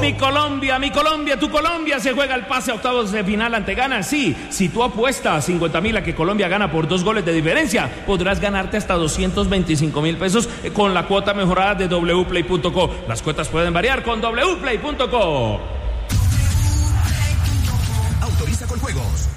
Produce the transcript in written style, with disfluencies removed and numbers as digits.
Mi Colombia, tu Colombia se juega el pase a octavos de final ante Ghana. Sí, si tú apuestas 50.000 a que Colombia gana por 2 goles de diferencia, podrás ganarte hasta 225.000 pesos con la cuota mejorada de wplay.co. Las cuotas pueden variar con wplay.co. Autoriza con juegos.